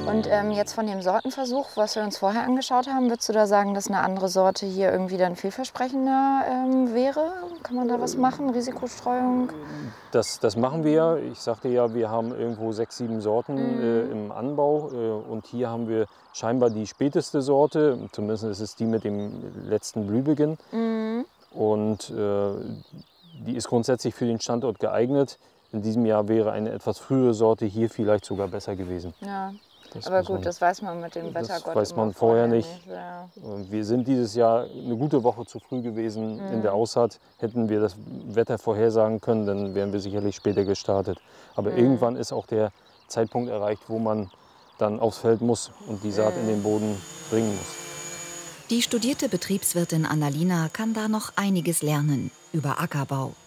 Und jetzt von dem Sortenversuch, was wir uns vorher angeschaut haben, würdest du da sagen, dass eine andere Sorte hier irgendwie dann vielversprechender wäre? Kann man da was machen? Risikostreuung? Das machen wir. Ich sagte ja, wir haben irgendwo 6, 7 Sorten im Anbau. Und hier haben wir scheinbar die späteste Sorte. Zumindest ist es die mit dem letzten Blühbeginn. Und die ist grundsätzlich für den Standort geeignet. In diesem Jahr wäre eine etwas frühere Sorte hier vielleicht sogar besser gewesen. Ja. Aber gut, das weiß man mit dem Wettergott. Das weiß man vorher nicht. Ja. Wir sind dieses Jahr eine gute Woche zu früh gewesen in der Aussaat. Hätten wir das Wetter vorhersagen können, dann wären wir sicherlich später gestartet. Aber irgendwann ist auch der Zeitpunkt erreicht, wo man dann aufs Feld muss und die Saat in den Boden bringen muss. Die studierte Betriebswirtin Annalina kann da noch einiges lernen über Ackerbau.